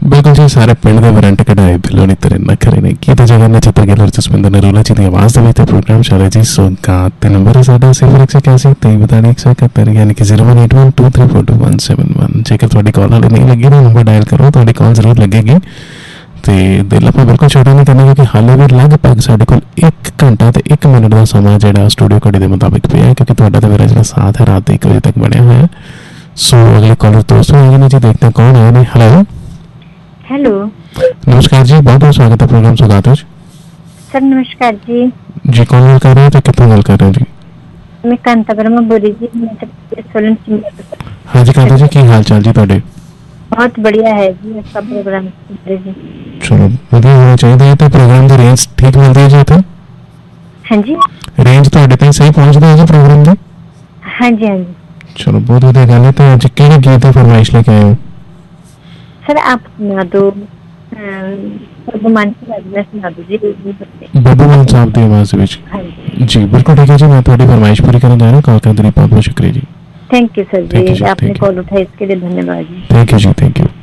बिल्कुल जी, सारे पिंड दे वारंट कढाए बिल्लो नहीं तेरे नखरे ने की जगह ने चित्र गिलर जसमिंदर नरूला जी की आवाज़ दे विच प्रोग्राम चले जी। सौगात ते नंबर है साडा 0181 23 यानी कि 018123422171। जेकर तुहाडी कॉल हाले नहीं लगी तो नंबर डायल करो, तुहाडी कॉल जरूर लगेगी। तो दिल आप बिल्कुल छोटा नहीं करना क्योंकि हाले भी लगभग साढ़े को 1 घंटा तो 1 मिनट का समा जो स्टूडियो घड़ी के मुताबिक पे है, क्योंकि तुहाडा तो मेरा जो साथ है रात 1 बजे तक बनया हुआ है। सो अगले कॉलर दोस्तों आएंगे ना जी, देखते हैं कौन आए ने। हेलो हेलो, नमस्कार जी, बहुत बहुत स्वागत है प्रोग्राम सौगात विच। सर नमस्कार जी। जी कौन गल कर रहे हैं तो कितों गल कर रहे हैं जी? मैं कांता वर्मा बोल रही जी। हाँ जी कांता जी, की हाल चाल जी तुहाडे? बहुत बढ़िया है जी आपका प्रोग्राम जी। चलो वधिया होना चाहिए। तो प्रोग्राम की रेंज ठीक मिलती है जी इत्थे? हाँ जी, रेंज तुहाडे ताईं सही पहुंचदी है जी प्रोग्राम की? हाँ जी, हाँ जी। चलो बहुत वधिया गल है। तो अज किहड़े गीत दी फरमाइश लेके आए हो? सर आप सुना दो बब्बू मान की आवाज़ में सुना दो जी। बब्बू मान साहब की आवाज़ विच? हाँ जी, जी बिल्कुल ठीक है जी, मैं तुहाडी फरमाइश पूरी करन जा रहा हूं। कॉल करने के लिए बहुत बहुत शुक्रिया जी। Thank you sir thank you जी, जी, आपने थैंक यू। कॉल उठाई इसके लिए धन्यवाद जी। Thank you ji, thank you.